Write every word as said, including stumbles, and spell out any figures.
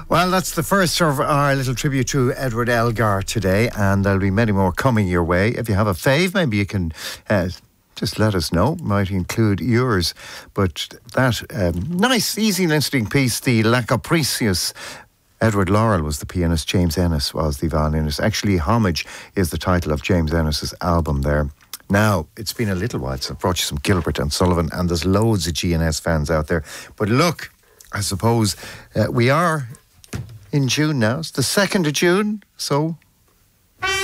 Well, that's the first of our little tribute to Edward Elgar today, and there'll be many more coming your way. If you have a fave, maybe you can uh, just let us know. Might include yours. But that um, nice, easy listening piece, the La Capricious. Edward Laurel was the pianist, James Ennis was the violinist. Actually, Homage is the title of James Ennis's album there. Now, it's been a little while since I've brought you some Gilbert and Sullivan, and there's loads of G N S fans out there. But look, I suppose uh, we are in June now. It's the second of June, so